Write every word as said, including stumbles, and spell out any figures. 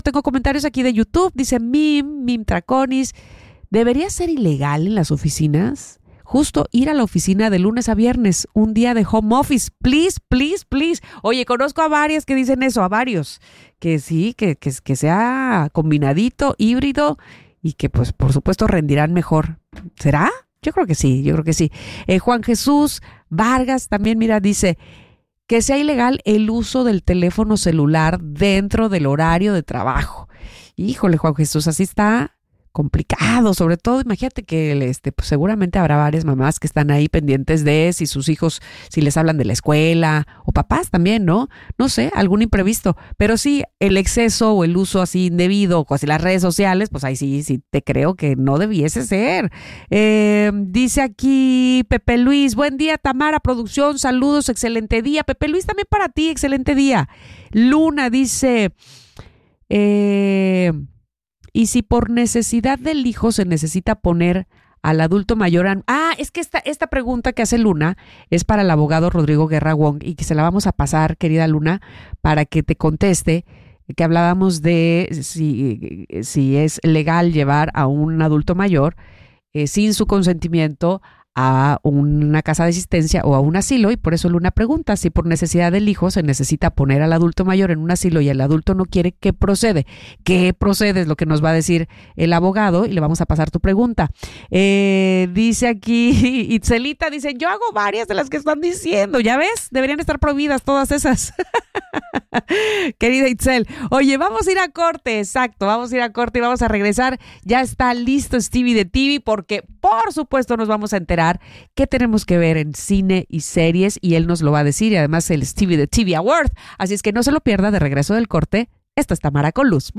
Tengo comentarios aquí de YouTube. Dice Mim, Mim Traconis. ¿Debería ser ilegal en las oficinas? Justo ir a la oficina de lunes a viernes, un día de home office. Please, please, please. Oye, conozco a varias que dicen eso, a varios. Que sí, que, que, que sea combinadito, híbrido y que pues por supuesto rendirán mejor. ¿Será? Yo creo que sí, yo creo que sí. Eh, Juan Jesús Vargas también, mira, dice que sea ilegal el uso del teléfono celular dentro del horario de trabajo. Híjole, Juan Jesús, así está complicado, sobre todo imagínate que este, pues seguramente habrá varias mamás que están ahí pendientes de si sus hijos, si les hablan de la escuela, o papás también, ¿no? No sé, algún imprevisto, pero sí, el exceso o el uso así indebido, o así las redes sociales, pues ahí sí, sí te creo que no debiese ser. Eh, dice aquí Pepe Luis, buen día Tamara, producción, saludos, excelente día. Pepe Luis, también para ti, excelente día. Luna dice, eh... y si por necesidad del hijo se necesita poner al adulto mayor... A... Ah, es que esta, esta pregunta que hace Luna es para el abogado Rodrigo Guerra Wong y que se la vamos a pasar, querida Luna, para que te conteste, que hablábamos de si, si es legal llevar a un adulto mayor eh, sin su consentimiento a una casa de asistencia o a un asilo, y por eso Luna pregunta si por necesidad del hijo se necesita poner al adulto mayor en un asilo y el adulto no quiere. ¿Qué procede? ¿Qué procede? Es lo que nos va a decir el abogado y le vamos a pasar tu pregunta. Eh, dice aquí Itzelita, dice, yo hago varias de las que están diciendo, ¿ya ves? Deberían estar prohibidas todas esas. Querida Itzel, oye, vamos a ir a corte, exacto, vamos a ir a corte y vamos a regresar. Ya está listo Stevie de T V porque por supuesto nos vamos a enterar qué tenemos que ver en cine y series y él nos lo va a decir, y además el Stevie de T V Award, así es que no se lo pierda. De regreso del corte, esto es Tamara con Luz.